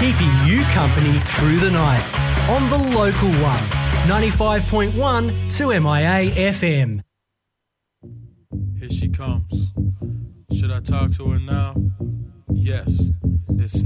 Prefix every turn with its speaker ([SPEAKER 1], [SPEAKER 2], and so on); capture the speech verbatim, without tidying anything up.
[SPEAKER 1] keeping you company through the night on the local one, ninety-five point one to M I A F M.
[SPEAKER 2] Here she comes. Should I talk to her now? Yes. It's